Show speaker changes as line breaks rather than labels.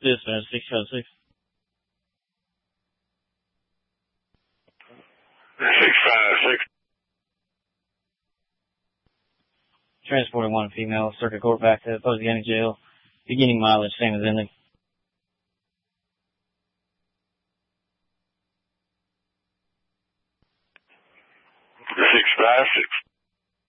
Dispatch 656.
656.
Transporting one female circuit court back to Posey County Jail. Beginning mileage, same as ending.
656.